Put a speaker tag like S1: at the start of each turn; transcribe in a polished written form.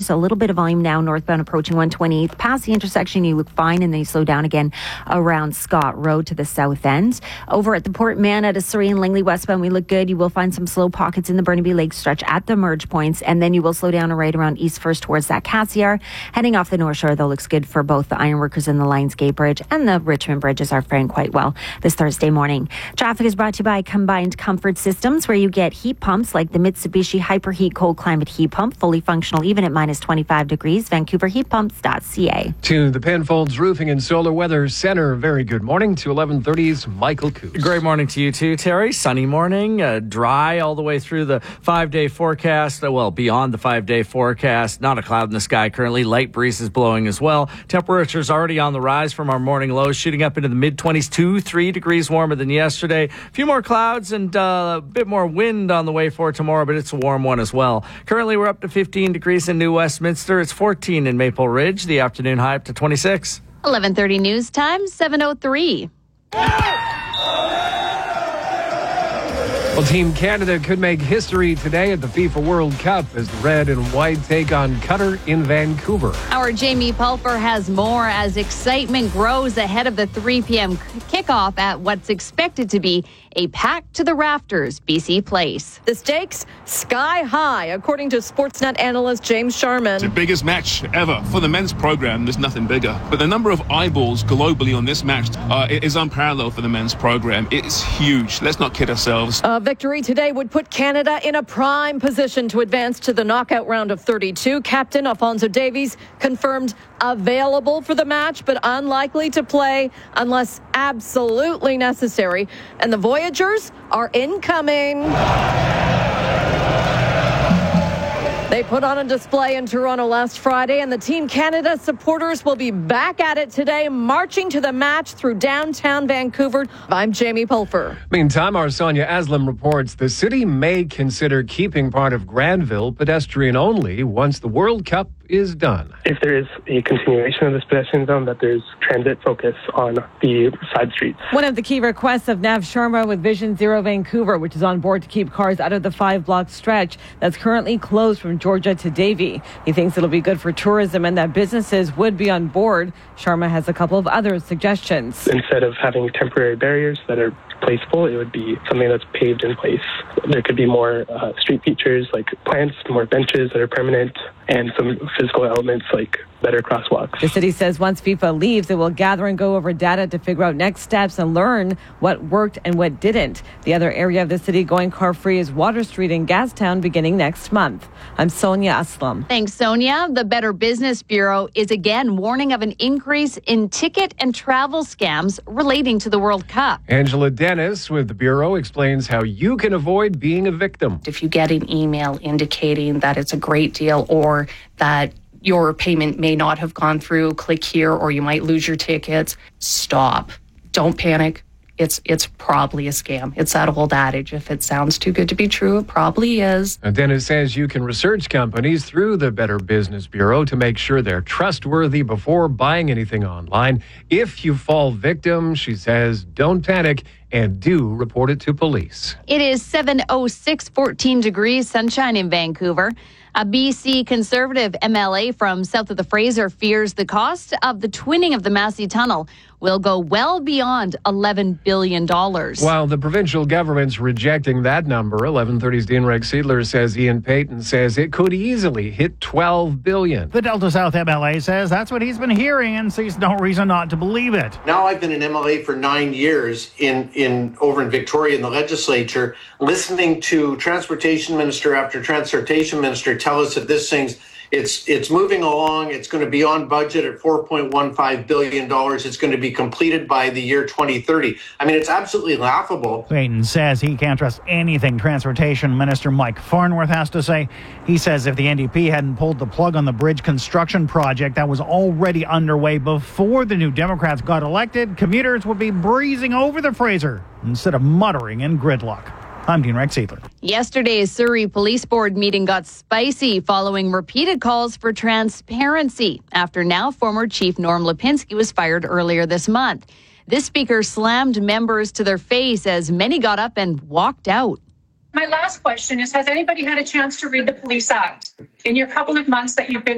S1: a little bit of volume now northbound approaching 128th. Past the intersection, you look fine, and then you slow down again around Scott Road to the south end. Over at the Port Mann at Surrey and Langley westbound, we look good. You will find some slow pockets in the Burnaby Lake stretch at the merge points, and then you will slow down right around East First towards that Cassiar. Heading off the North Shore, though, looks good for both the Ironworkers and the Lionsgate Bridge, and the Richmond bridges are faring quite well this Thursday morning. Traffic is brought to you by Combined Comfort Systems, where you get heat pumps like the Mitsubishi Hyperheat Cold Climate Heat Pump, fully functional even at minus 25 degrees. VancouverHeatPumps.ca.
S2: To the Penfolds Roofing and Solar Weather Center, very good morning. To 11:30's Michael Coos.
S3: Great morning to you too, Terry. Sunny morning, dry all the way through the 5-day forecast. Well, beyond the 5-day forecast, not a cloud in the sky currently. Light breeze is blowing as well. Temperatures already on the rise from our morning lows, shooting up into the mid-20s, 2-3 degrees warmer than yesterday. A few more clouds and a bit more wind on the way for tomorrow, but it's a warm one as well. Currently, we're up to 15 degrees in New Westminster. It's 14 in Maple Ridge. The afternoon high up to 26.
S4: 11:30 news time, 7:03.
S2: Well, Team Canada could make history today at the FIFA World Cup as the red and white take on Qatar in Vancouver.
S4: Our Jamie Pulfer has more as excitement grows ahead of the 3 p.m. kickoff at what's expected to be a packed to the rafters BC Place.
S5: The stakes sky high, according to Sportsnet analyst James Sharman.
S6: It's the biggest match ever. For the men's program, there's nothing bigger. But the number of eyeballs globally on this match is unparalleled for the men's program. It's huge. Let's not kid ourselves.
S5: A victory today would put Canada in a prime position to advance to the knockout round of 32. Captain Alfonso Davies confirmed available for the match, but unlikely to play unless absolutely necessary. And the Voyagers are incoming. They put on a display in Toronto last Friday, and the Team Canada supporters will be back at it today, marching to the match through downtown Vancouver. I'm Jamie Pulfer.
S2: Meantime, our Sonia Aslam reports the city may consider keeping part of Granville pedestrian only once the World Cup is done.
S7: If there is a continuation of this pedestrian zone, that there's transit focus on the side streets.
S5: One of the key requests of Nav Sharma with Vision Zero Vancouver, which is on board to keep cars out of the 5-block stretch that's currently closed from Georgia to Davie. He thinks it'll be good for tourism and that businesses would be on board. Sharma has a couple of other suggestions.
S7: Instead of having temporary barriers that are placeable, it would be something that's paved in place. There could be more street features like plants, more benches that are permanent, and some physical elements like better crosswalks.
S5: The city says once FIFA leaves, it will gather and go over data to figure out next steps and learn what worked and what didn't. The other area of the city going car-free is Water Street in Gastown beginning next month. I'm Sonia Aslam.
S4: Thanks, Sonia. The Better Business Bureau is again warning of an increase in ticket and travel scams relating to the World Cup.
S2: Angela Dennis with the Bureau explains how you can avoid being a victim.
S8: If you get an email indicating that it's a great deal or that your payment may not have gone through, click here or you might lose your tickets, stop. Don't panic. It's probably a scam. It's that old adage, if it sounds too good to be true, it probably is.
S2: And Dennis says you can research companies through the Better Business Bureau to make sure they're trustworthy before buying anything online. If you fall victim, she says, don't panic and do report it to police.
S4: It is 7:06, 14 degrees, sunshine in Vancouver. A BC Conservative MLA from south of the Fraser fears the cost of the twinning of the Massey Tunnel will go well beyond $11 billion.
S2: While the provincial government's rejecting that number, 1130's Dean Rex Seidler says Ian Payton says it could easily hit $12 billion.
S9: The Delta South MLA says that's what he's been hearing and sees no reason not to believe it.
S10: Now I've been an MLA for 9 years over in Victoria in the legislature, listening to transportation minister after transportation minister tell us that this thing's it's moving along. It's going to be on budget at $4.15 billion. It's going to be completed by the year 2030. I mean, it's absolutely laughable.
S9: Payton says he can't trust anything Transportation Minister Mike Farnworth has to say. He says if the NDP hadn't pulled the plug on the bridge construction project that was already underway before the New Democrats got elected, commuters would be breezing over the Fraser instead of muttering in gridlock. I'm Dean Rex Seidler.
S4: Yesterday's Surrey Police Board meeting got spicy following repeated calls for transparency after now former Chief Norm Lipinski was fired earlier this month. This speaker slammed members to their face as many got up and walked out.
S11: My last question is, has anybody had a chance to read the Police Act? In your couple of months that you've been